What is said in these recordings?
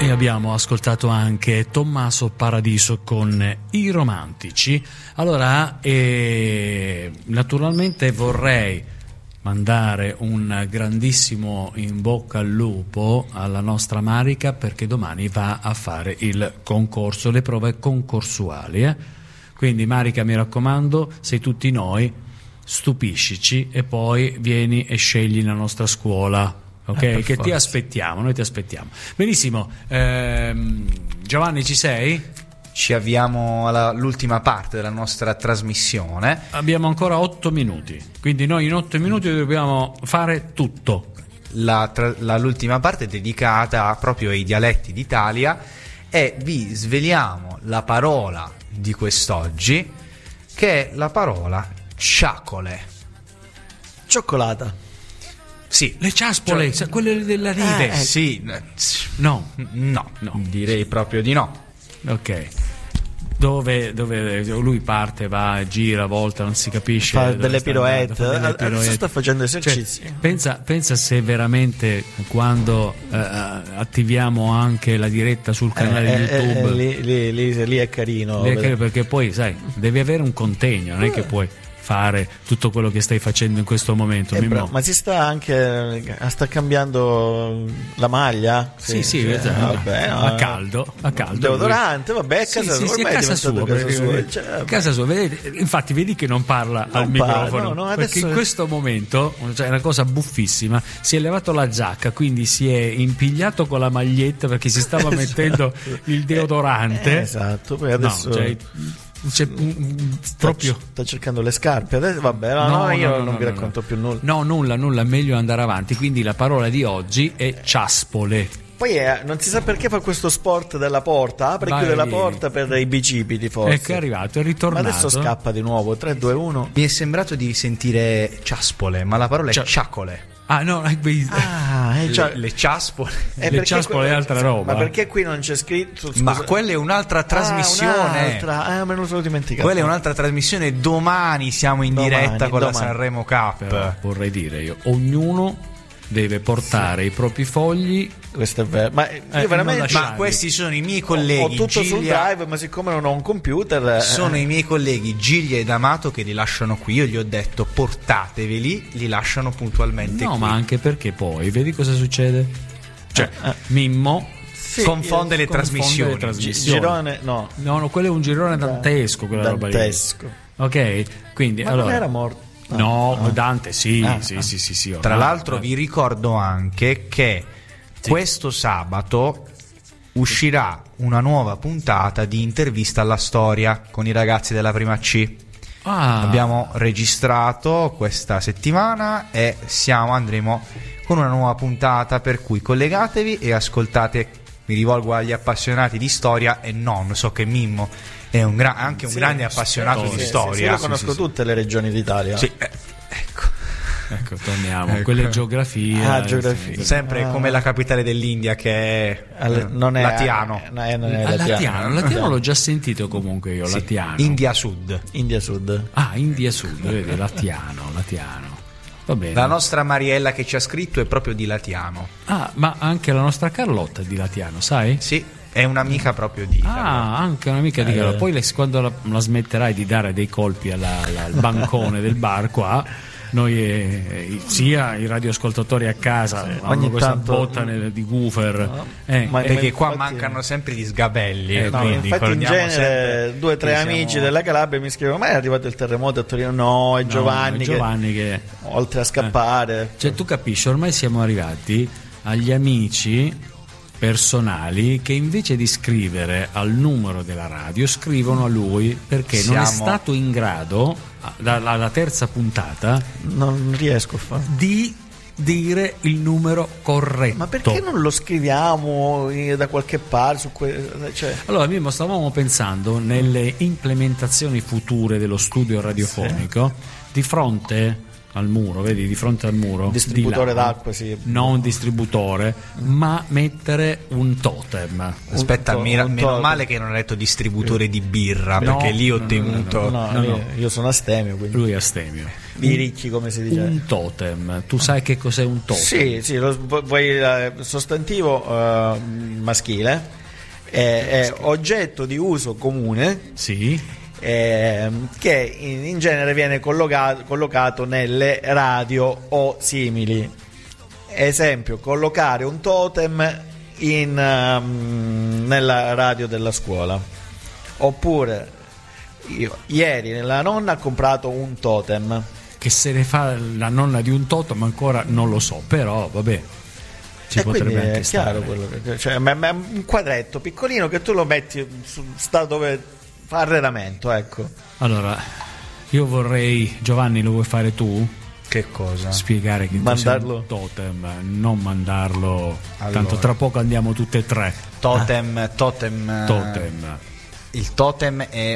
E abbiamo ascoltato anche Tommaso Paradiso con I Romantici. Allora, naturalmente vorrei mandare un grandissimo in bocca al lupo alla nostra Marica, perché domani va a fare il concorso, le prove concorsuali. Quindi Marica, mi raccomando, sei tutti noi, stupiscici e poi vieni e scegli la nostra scuola. Ok, che forza. Ti aspettiamo, noi ti aspettiamo. Benissimo, Giovanni, ci sei? Ci avviamo all'ultima parte della nostra trasmissione. Abbiamo ancora 8 minuti, quindi noi in 8 minuti dobbiamo fare tutto. L'ultima parte è dedicata proprio ai dialetti d'Italia e vi sveliamo la parola di quest'oggi, che è la parola ciacole. Cioccolata. Sì, le ciaspole, quelle della rive. Sì, no, direi proprio di no. Ok. Dove lui parte, va, gira, volta, non si capisce, fa delle pirouette. Adesso sta facendo esercizi. Cioè, pensa se veramente quando attiviamo anche la diretta sul canale YouTube, lì è carino, perché poi sai, devi avere un contegno, non è che puoi fare tutto quello che stai facendo in questo momento. Ma si sta cambiando la maglia? Sì, esatto. Vabbè, a caldo. Deodorante, vabbè, a casa sua. È casa sua. Casa sua. Vedete, infatti vedi che non parla al microfono, perché in questo momento, cioè, è una cosa buffissima, si è levato la giacca, quindi si è impigliato con la maglietta perché si stava mettendo il deodorante. Esatto, poi adesso proprio sta cercando le scarpe adesso, vabbè, non vi racconto più nulla. Nulla, meglio andare avanti. Quindi la parola di oggi è ciaspole. Poi non si sa perché fa questo sport della porta, apre e chiude la porta per i bicipiti, forse. Ecco, è arrivato, è ritornato. Ma adesso scappa di nuovo. 3, 2, 1. Mi è sembrato di sentire ciaspole, ma la parola è ciacole. Le ciaspole. Le ciaspole è altra roba. Ma perché qui non c'è scritto? Scusa. Ma quella è un'altra trasmissione. Me lo sono dimenticato. Quella è un'altra trasmissione. Domani siamo in diretta con la Sanremo Cup. Però, vorrei dire io, ognuno deve portare i propri fogli. Questo è vero. Ma io veramente. Ma questi sono i miei colleghi. Ho tutto Giglia, sul drive, ma siccome non ho un computer. Sono i miei colleghi Giglia ed Amato che li lasciano qui. Io gli ho detto portateveli, li lasciano puntualmente qui. No, ma anche perché poi vedi cosa succede? Cioè, Mimmo confonde le trasmissioni. Girone, no, quello è un girone dantesco. Quella roba lì. Ok, quindi ma allora. non era morto. Dante sì. Tra l'altro vi ricordo anche che questo sabato uscirà una nuova puntata di Intervista alla Storia con i ragazzi della Prima C. Abbiamo registrato questa settimana e andremo con una nuova puntata, per cui collegatevi e ascoltate. Mi rivolgo agli appassionati di storia e non so che Mimmo è anche un grande appassionato di storia. Io conosco tutte le regioni d'Italia. Sì, ecco, torniamo. Quelle geografia. Sempre come la capitale dell'India, che è non è Latiano. Non è Latiano l'ho già sentito comunque io. Sì. Latiano. India Sud. India Sud, vedi, Latiano. Va bene. La nostra Mariella che ci ha scritto è proprio di Latiano. Ma anche la nostra Carlotta è di Latiano, sai? Sì, è un'amica proprio di Carlotta. Anche un'amica di Carlotta. Poi quando la smetterai di dare dei colpi al bancone del bar qua, noi sia i radioascoltatori a casa hanno questa botta di woofer, perché qua mancano sempre gli sgabelli, infatti in genere 2 o 3 amici della Calabria mi scrivono: ma è arrivato il terremoto a Torino? No, è Giovanni che oltre a scappare, cioè tu capisci, ormai siamo arrivati agli amici personali che invece di scrivere al numero della radio scrivono a lui, perché non è stato in grado dalla terza puntata, non riesco a fare, di dire il numero corretto. Ma perché non lo scriviamo da qualche parte Allora Mimmo, stavamo pensando nelle implementazioni future dello studio radiofonico, di fronte al muro, vedi, di fronte al muro, distributore d'acqua, sì. Non un distributore, ma mettere un totem. Aspetta, meno male che non ha detto distributore di birra, perché lì ho temuto. No. Io sono astemio, quindi. Lui è astemio. Di ricchi, come si dice. Un totem. Tu sai che cos'è un totem? Sì, vuoi sostantivo maschile, è oggetto di uso comune. Sì. Che in genere viene collocato nelle radio o simili. Esempio, collocare un totem nella radio della scuola. Oppure ieri la nonna ha comprato un totem. Che se ne fa la nonna di un totem ancora non lo so, però vabbè, ci potrebbe anche è chiaro quello cioè, ma è un quadretto piccolino che tu lo metti sta dove fa arredamento, ecco. Allora, io vorrei, Giovanni, lo vuoi fare tu? Che cosa? Spiegare che mandarlo un totem, non mandarlo. Allora. Tanto tra poco andiamo tutte e tre. Totem. Il totem è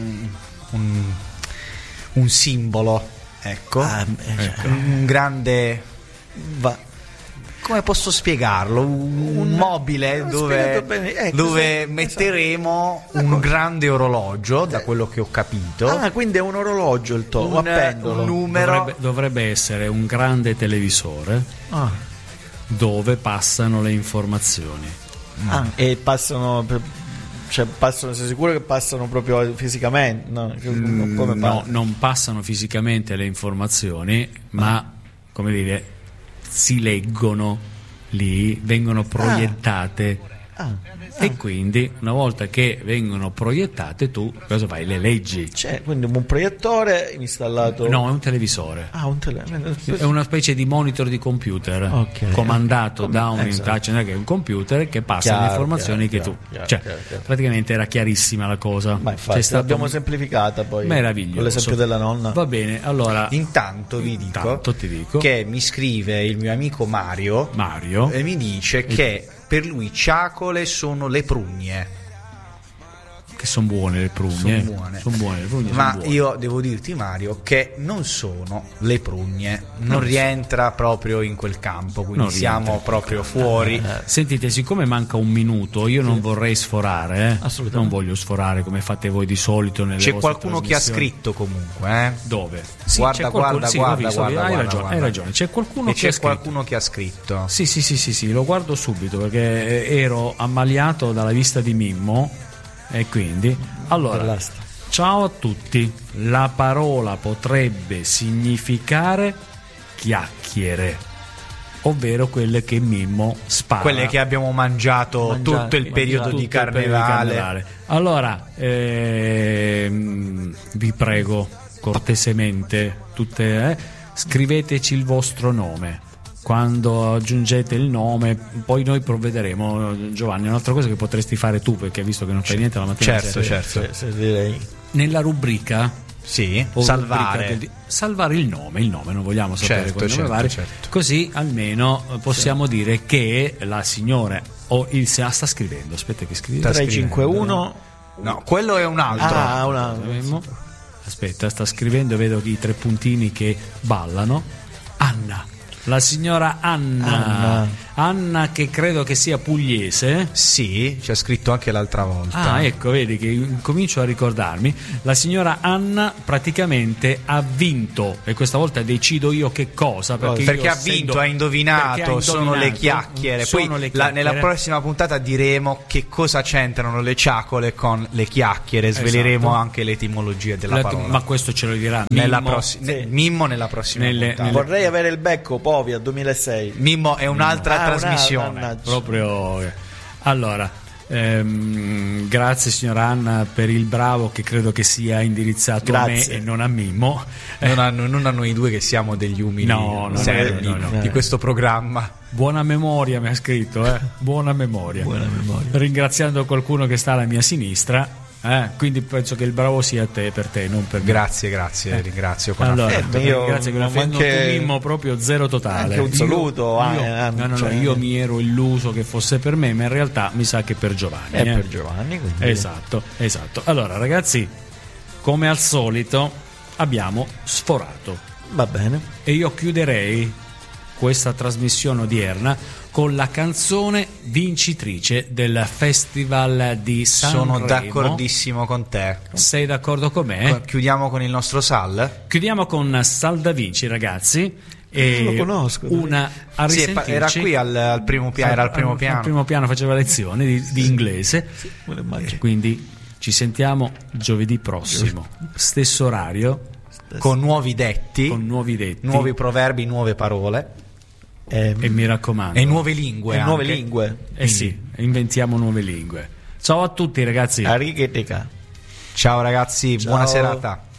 un simbolo, ecco. Un grande come posso spiegarlo? Un mobile dove metteremo un grande orologio, da quello che ho capito. Ah, quindi è un orologio il un numero. Dovrebbe essere un grande televisore dove passano le informazioni. E passano. Cioè sei sicuro che passano proprio fisicamente? No, non passano fisicamente le informazioni, ma come dire, si leggono lì, vengono proiettate e quindi una volta che vengono proiettate tu cosa fai? Le leggi. C'è quindi un proiettore installato? No, è un televisore. È una specie di monitor di computer comandato da un che è un computer che passa le informazioni tu. Praticamente era chiarissima la cosa. Ma infatti l'abbiamo semplificata poi. Meraviglioso. Con l'esempio della nonna. Va bene, allora intanto ti dico che mi scrive il mio amico Mario e mi dice che per lui ciacole sono le prugne. Che sono buone le prugne. Sono buone le prugne. Ma io devo dirti, Mario, che non sono le prugne. Non rientra proprio in quel campo. Quindi siamo proprio fuori. Sentite, siccome manca un minuto, io non vorrei sforare. Assolutamente. Non voglio sforare come fate voi di solito nelle vostre qualcuno che ha scritto comunque. Dove? Sì, guarda. Hai ragione. C'è qualcuno che ha scritto. Sì, lo guardo subito perché ero ammaliato dalla vista di Mimmo. E quindi, allora, ciao a tutti. La parola potrebbe significare chiacchiere, ovvero quelle che Mimmo spara, quelle che abbiamo mangiato tutto il periodo di carnevale. Allora, vi prego cortesemente, scriveteci il vostro nome. Quando aggiungete il nome, poi noi provvederemo. Giovanni, un'altra cosa che potresti fare tu, perché visto che non fai niente la mattina. Certo. Direi. Nella rubrica salvare il nome, non vogliamo sapere quel nome vario. Così almeno possiamo dire che la signora sta scrivendo. Aspetta che scrive. 351. No, quello è un altro. Aspetta, sta scrivendo, vedo i 3 puntini che ballano. Anna. La signora Anna, che credo che sia pugliese. Sì, ci ha scritto anche l'altra volta. Ecco, vedi che comincio a ricordarmi. La signora Anna praticamente ha vinto, e questa volta decido io che cosa. Perché ha vinto, ha indovinato, sono le chiacchiere. Poi nella prossima puntata diremo che cosa c'entrano le ciacole con le chiacchiere. Sveleremo anche l'etimologia della parola. Ma questo ce lo dirà Mimmo nella prossima puntata. Vorrei avere il becco Povia 2006. Mimmo è un'altra trasmissione proprio. Allora, grazie signora Anna per il bravo, che credo che sia indirizzato a me e non a Mimmo, non a noi due che siamo degli umili di questo programma. Buona memoria mi ha scritto, buona memoria. Ringraziando qualcuno che sta alla mia sinistra. Quindi penso che il bravo sia per te, non per me. Grazie, ringrazio. Grazie con affetto. Mimmo proprio zero totale. Anche un saluto. Io mi ero illuso che fosse per me, ma in realtà mi sa che per Giovanni. È per Giovanni. Quindi. Esatto. Allora, ragazzi, come al solito abbiamo sforato. Va bene. E io chiuderei questa trasmissione odierna con la canzone vincitrice del Festival di Sanremo. Sono d'accordissimo con te. Sei d'accordo con me? Chiudiamo con il nostro Sal? Chiudiamo con Sal Da Vinci, ragazzi. E lo conosco. A risentirci. Era qui al primo piano. Era al primo piano. Al primo piano faceva lezioni di inglese. Quindi ci sentiamo giovedì prossimo. Stesso orario. Con nuovi detti. Nuovi proverbi, nuove parole. E mi raccomando. E nuove lingue. Nuove lingue. Sì, inventiamo nuove lingue. Ciao a tutti, ragazzi. Arigetica. Ciao ragazzi, Ciao. buona serata.